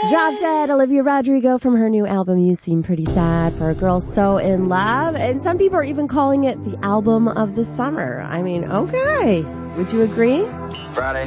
Drop Dead, Olivia Rodrigo from her new album, You Seem Pretty Sad, for a girl so in love. And some people are even calling it the album of the summer. I mean, okay. Would you agree? Friday